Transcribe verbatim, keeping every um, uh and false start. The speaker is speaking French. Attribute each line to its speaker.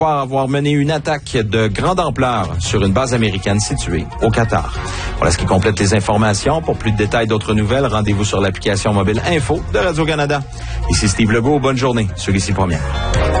Speaker 1: avoir mené une attaque de grande ampleur sur une base américaine située au Qatar. Voilà ce qui complète les informations. Pour plus de détails, d'autres nouvelles, rendez-vous sur l'application mobile Info de Radio-Canada. Ici Steve Legault, bonne journée sur Ici Première.